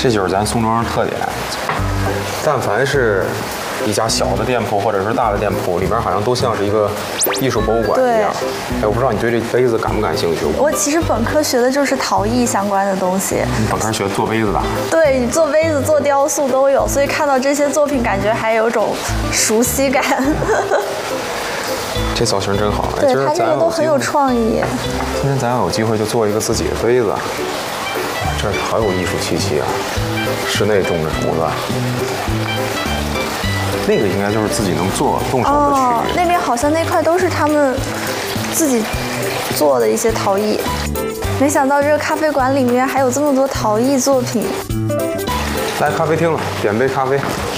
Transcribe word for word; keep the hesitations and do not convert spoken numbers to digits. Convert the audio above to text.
这就是咱宋庄的特点。但凡是一家小的店铺或者是大的店铺，里边好像都像是一个艺术博物馆一样。哎，我不知道你对这杯子感不感兴趣？ 我其实本科学的就是陶艺相关的东西。 你本科学做杯子的？ 对，你做杯子、做雕塑都有，所以看到这些作品，感觉还有种熟悉感。 这造型真好， 对，它这个都很有创意。 今天咱要有机会就做一个自己的杯子，这好有艺术气息啊！室内种着竹子，那个应该就是自己能做动手的区域。 哦，那边好像那块都是他们自己做的一些陶艺。没想到这个咖啡馆里面还有这么多陶艺作品。 来咖啡厅了，点杯咖啡。